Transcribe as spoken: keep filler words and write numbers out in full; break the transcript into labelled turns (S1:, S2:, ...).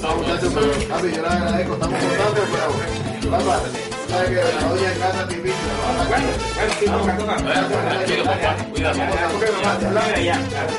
S1: No, muchachos, pero papi, yo les agradezco, estamos contentos, pero papá, sabes que la doña en casa te invita.
S2: Bueno, bueno, sí, toca, toca.
S3: Cuídate, papá. Cuídate.
S2: Ya, ya, ya.